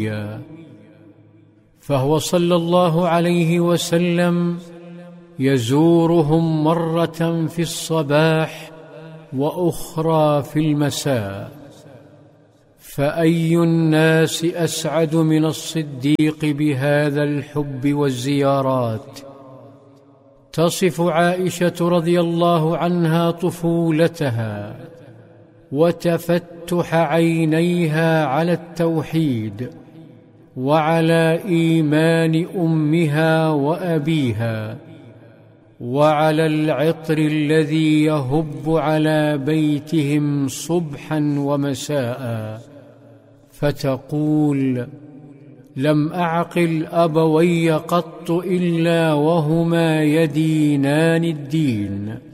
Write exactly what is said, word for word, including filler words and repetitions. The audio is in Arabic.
فهو صلى الله عليه وسلم يزورهم مرة في الصباح وأخرى في المساء. فأي الناس أسعد من الصديق بهذا الحب والزيارات؟ تصف عائشة رضي الله عنها طفولتها وتفتح عينيها على التوحيد وعلى إيمان أمها وأبيها وعلى العطر الذي يهب على بيتهم صبحا ومساء، فتقول: لم أعقل أبوي قط إلا وهما يدينان الدين.